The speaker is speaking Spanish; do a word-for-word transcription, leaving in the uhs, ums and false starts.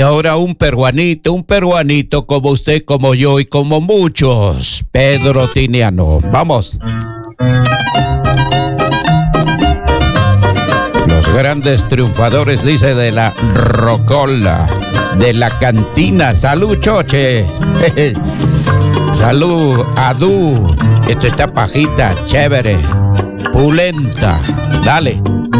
ahora un peruanito, un peruanito como usted, como yo y como muchos. Pedro Tiniano. Vamos. Los grandes triunfadores, dice, de la rocola, de la cantina. Salud, choche. Salud, adú. Esto está pajita, chévere, pulenta. Dale.